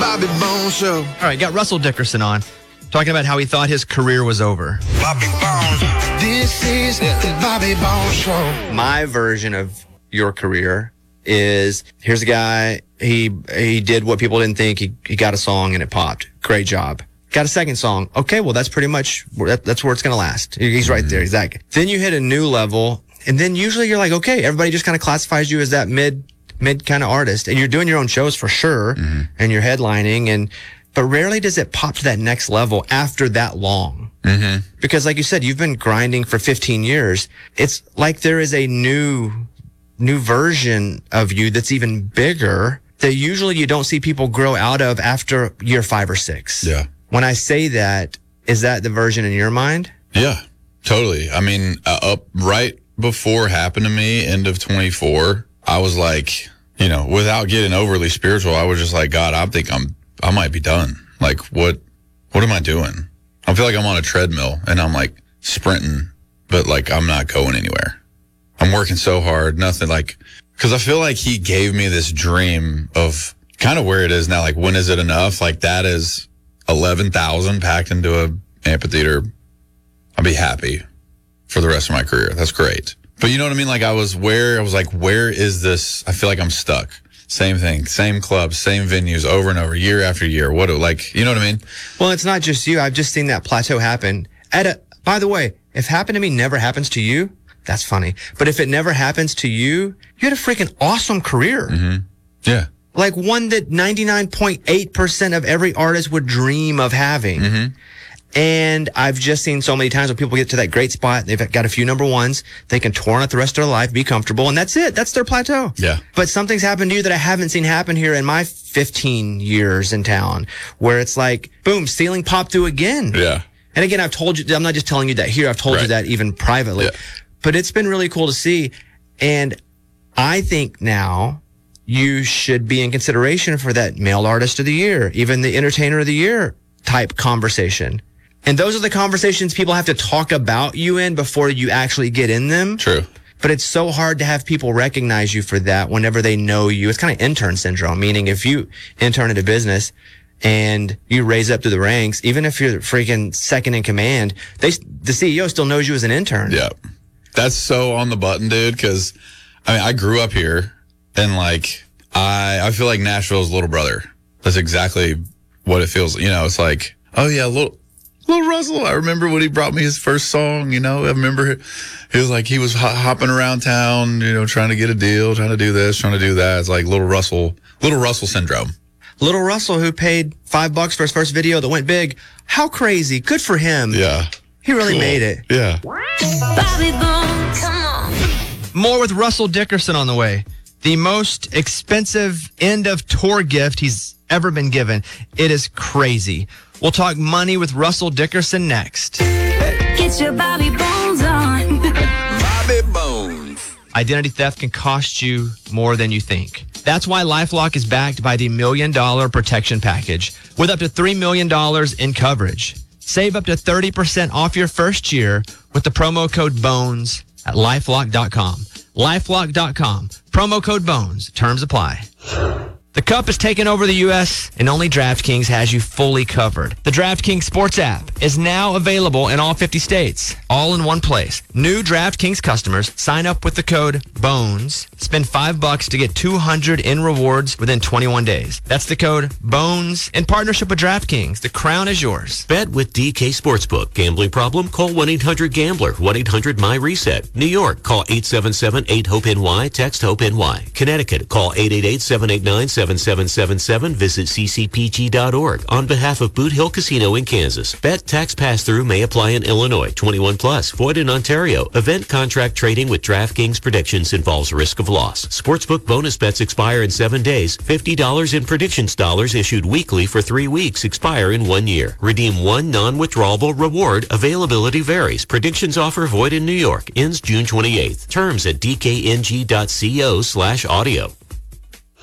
Bobby Bones Show. All right, got Russell Dickerson on, talking about how he thought his career was over. Bobby Bones. This is the Bobby Bones Show. My version of your career is, here's a guy, he did what people didn't think. He got a song and it popped. Great job. Got a second song. Okay, well, that's pretty much, that's where it's going to last. He's right there. Exactly. Then you hit a new level, and then usually you're like, okay, everybody just kind of classifies you as that mid kind of artist, and you're doing your own shows for sure, and you're headlining, but rarely does it pop to that next level after that long. Because like you said, you've been grinding for 15 years. It's like there is a new version of you that's even bigger that usually you don't see people grow out of after year 5 or 6. Yeah. When I say that, is that the version in your mind? Yeah, totally. I mean, up right before it happened to me, end of 24, I was like, without getting overly spiritual, I was just like, God, I might be done. Like, what am I doing? I feel like I'm on a treadmill and I'm like sprinting, but like I'm not going anywhere. I'm working so hard, nothing because I feel like he gave me this dream of kind of where it is now. Like, when is it enough? Like, that is 11,000 packed into a amphitheater. I'll be happy for the rest of my career. That's great. But you know what I mean? Like, I was like, where is this? I feel like I'm stuck. Same thing, same clubs, same venues over and over, year after year. You know what I mean? Well, it's not just you. I've just seen that plateau happen. By the way, if happened to me never happens to you, that's funny. But if it never happens to you, you had a freaking awesome career. Yeah. Like one that 99.8% of every artist would dream of having. And I've just seen so many times when people get to that great spot, they've got a few number ones, they can tour on it the rest of their life, be comfortable, and that's it. That's their plateau. Yeah. But something's happened to you that I haven't seen happen here in my 15 years in town, where it's like, boom, ceiling popped through again. Yeah. And again, I've told you, I'm not just telling you that here, I've told you that even privately. Yeah. But it's been really cool to see. And I think now you should be in consideration for that male artist of the year, even the entertainer of the year type conversation. And those are the conversations people have to talk about you in before you actually get in them. True. But it's so hard to have people recognize you for that whenever they know you. It's kind of intern syndrome, meaning if you intern at a business and you raise up to the ranks, even if you're freaking second in command, the CEO still knows you as an intern. Yeah. That's so on the button, dude, because I grew up here, and like I feel like Nashville's little brother. That's exactly what it feels. It's like, oh yeah, little Russell. I remember when he brought me his first song. I remember he was like, he was hopping around town, trying to get a deal, trying to do this, trying to do that. It's like little Russell syndrome. Little Russell, who paid $5 for his first video that went big. How crazy. Good for him. Yeah. He really made it. Yeah. Bobby Bones, come on. More with Russell Dickerson on the way. The most expensive end of tour gift he's ever been given. It is crazy. We'll talk money with Russell Dickerson next. Get your Bobby Bones on. Bobby Bones. Identity theft can cost you more than you think. That's why LifeLock is backed by the $1 Million Protection Package with up to $3 million in coverage. Save up to 30% off your first year with the promo code BONES at LifeLock.com. LifeLock.com. Promo code BONES. Terms apply. The Cup is taking over the U.S., and only DraftKings has you fully covered. The DraftKings Sports app is now available in all 50 states, all in one place. New DraftKings customers sign up with the code BONES, spend $5 to get $200 in rewards within 21 days. That's the code BONES in partnership with DraftKings. The crown is yours. Bet with DK Sportsbook. Gambling problem? Call 1-800-GAMBLER. 1-800-MY-RESET. New York, call 877-8-HOPE-NY. Text HOPE-NY. Connecticut, call 888-789-7777. Visit ccpg.org. On behalf of Boot Hill Casino in Kansas. Bet tax pass-through may apply in Illinois. 21 plus. Void in Ontario. Event contract trading with DraftKings predictions involves risk of loss. Sportsbook bonus bets expire in 7 days. $50 in predictions dollars issued weekly for 3 weeks expire in 1 year. Redeem one non-withdrawable reward. Availability varies. Predictions offer void in New York. Ends June 28th. Terms at dkng.co/audio.